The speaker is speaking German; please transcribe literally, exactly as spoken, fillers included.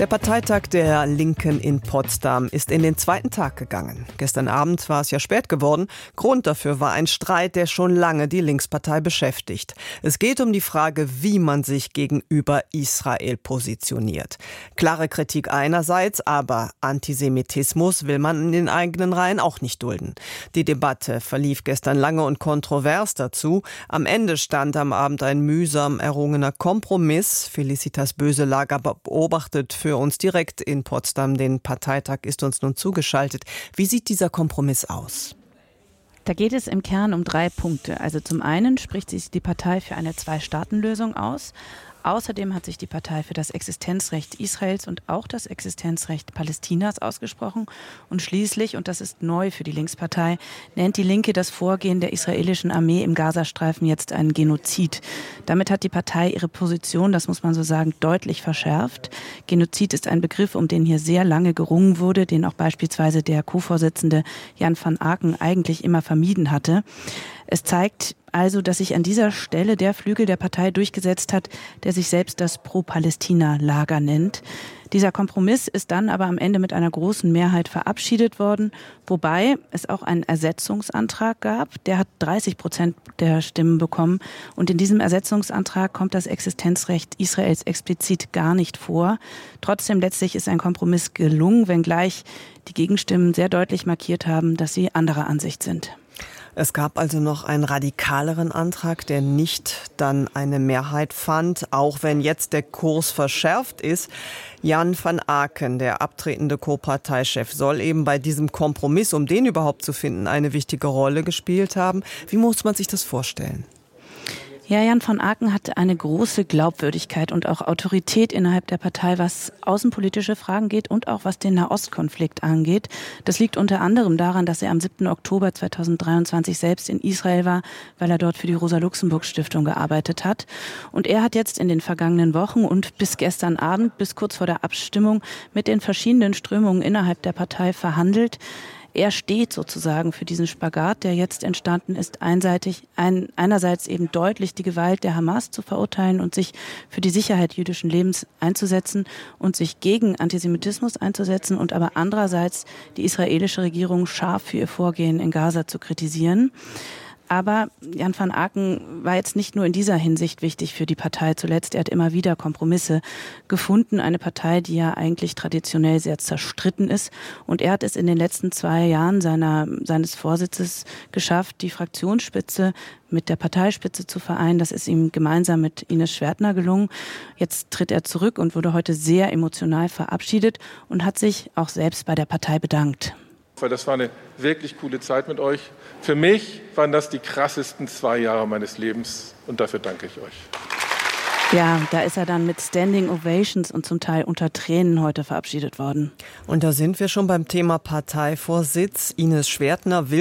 Der Parteitag der Linken in Potsdam ist in den zweiten Tag gegangen. Gestern Abend war es ja spät geworden. Grund dafür war ein Streit, der schon lange die Linkspartei beschäftigt. Es geht um die Frage, wie man sich gegenüber Israel positioniert. Klare Kritik einerseits, aber Antisemitismus will man in den eigenen Reihen auch nicht dulden. Die Debatte verlief gestern lange und kontrovers dazu. Am Ende stand am Abend ein mühsam errungener Kompromiss. Felicitas Böselager beobachtet für uns direkt in Potsdam den Parteitag, ist uns nun zugeschaltet. Wie sieht dieser Kompromiss aus? Da geht es im Kern um drei Punkte. Also zum einen spricht sich die Partei für eine Zwei-Staaten-Lösung aus. Außerdem hat sich die Partei für das Existenzrecht Israels und auch das Existenzrecht Palästinas ausgesprochen. Und schließlich, und das ist neu für die Linkspartei, nennt die Linke das Vorgehen der israelischen Armee im Gazastreifen jetzt einen Genozid. Damit hat die Partei ihre Position, das muss man so sagen, deutlich verschärft. Genozid ist ein Begriff, um den hier sehr lange gerungen wurde, den auch beispielsweise der Co-Vorsitzende Jan van Aken eigentlich immer vermieden hatte. Es zeigt also, dass sich an dieser Stelle der Flügel der Partei durchgesetzt hat, der sich selbst das Pro-Palästina-Lager nennt. Dieser Kompromiss ist dann aber am Ende mit einer großen Mehrheit verabschiedet worden, wobei es auch einen Ersetzungsantrag gab. Der hat dreißig Prozent der Stimmen bekommen. Und in diesem Ersetzungsantrag kommt das Existenzrecht Israels explizit gar nicht vor. Trotzdem letztlich ist ein Kompromiss gelungen, wenngleich die Gegenstimmen sehr deutlich markiert haben, dass sie anderer Ansicht sind. Es gab also noch einen radikaleren Antrag, der nicht dann eine Mehrheit fand, auch wenn jetzt der Kurs verschärft ist. Jan van Aken, der abtretende Co-Parteichef, soll eben bei diesem Kompromiss, um den überhaupt zu finden, eine wichtige Rolle gespielt haben. Wie muss man sich das vorstellen? Ja, Jan van Aken hatte eine große Glaubwürdigkeit und auch Autorität innerhalb der Partei, was außenpolitische Fragen geht und auch was den Nahostkonflikt angeht. Das liegt unter anderem daran, dass er am siebten Oktober zweitausenddreiundzwanzig selbst in Israel war, weil er dort für die Rosa-Luxemburg-Stiftung gearbeitet hat. Und er hat jetzt in den vergangenen Wochen und bis gestern Abend, bis kurz vor der Abstimmung, mit den verschiedenen Strömungen innerhalb der Partei verhandelt. Er steht sozusagen für diesen Spagat, der jetzt entstanden ist, einseitig, ein, einerseits eben deutlich die Gewalt der Hamas zu verurteilen und sich für die Sicherheit jüdischen Lebens einzusetzen und sich gegen Antisemitismus einzusetzen und aber andererseits die israelische Regierung scharf für ihr Vorgehen in Gaza zu kritisieren. Aber Jan van Aken war jetzt nicht nur in dieser Hinsicht wichtig für die Partei zuletzt. Er hat immer wieder Kompromisse gefunden. Eine Partei, die ja eigentlich traditionell sehr zerstritten ist. Und er hat es in den letzten zwei Jahren seiner, seines Vorsitzes geschafft, die Fraktionsspitze mit der Parteispitze zu vereinen. Das ist ihm gemeinsam mit Ines Schwertner gelungen. Jetzt tritt er zurück und wurde heute sehr emotional verabschiedet und hat sich auch selbst bei der Partei bedankt. Weil das war eine wirklich coole Zeit mit euch. Für mich waren das die krassesten zwei Jahre meines Lebens und dafür danke ich euch. Ja, da ist er dann mit Standing Ovations und zum Teil unter Tränen heute verabschiedet worden. Und da sind wir schon beim Thema Parteivorsitz. Ines Schwertner will